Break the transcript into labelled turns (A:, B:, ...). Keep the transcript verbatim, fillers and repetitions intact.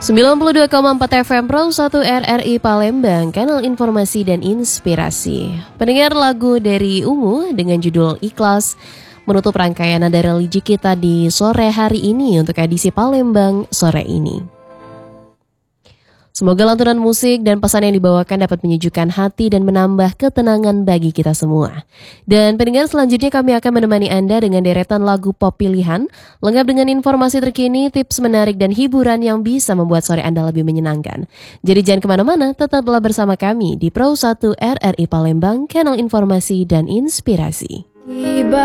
A: sembilan puluh dua koma empat F M Pro satu R R I Palembang, kanal informasi dan inspirasi. Pendengar, lagu dari Ungu dengan judul Ikhlas menutup rangkaian Nada Religi kita di sore hari ini untuk edisi Palembang sore ini. Semoga lantunan musik dan pesan yang dibawakan dapat menyejukkan hati dan menambah ketenangan bagi kita semua. Dan pendengar, selanjutnya kami akan menemani Anda dengan deretan lagu pop pilihan, lengkap dengan informasi terkini, tips menarik dan hiburan yang bisa membuat sore Anda lebih menyenangkan. Jadi jangan kemana-mana, tetaplah bersama kami di Pro satu R R I Palembang, kanal informasi dan inspirasi.